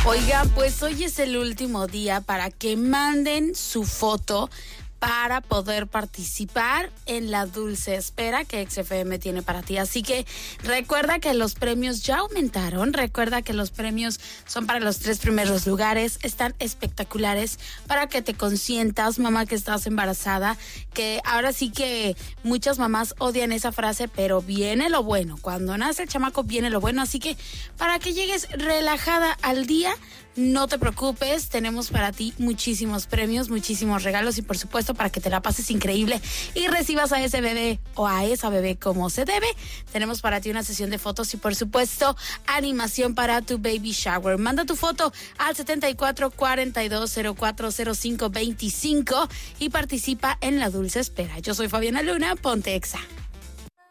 Oigan, pues hoy es el último día para que manden su foto para poder participar en la dulce espera que XFM tiene para ti. Así que recuerda que los premios ya aumentaron, recuerda que los premios son para los 3 primeros lugares, están espectaculares para que te consientas, mamá que estás embarazada, que ahora sí que muchas mamás odian esa frase, pero viene lo bueno, cuando nace el chamaco viene lo bueno, así que para que llegues relajada al día, no te preocupes, tenemos para ti muchísimos premios, muchísimos regalos y por supuesto para que te la pases increíble y recibas a ese bebé o a esa bebé como se debe. Tenemos para ti una sesión de fotos y por supuesto animación para tu baby shower. Manda tu foto al 7442040525 y participa en la dulce espera. Yo soy Fabiana Luna, ponte Exa.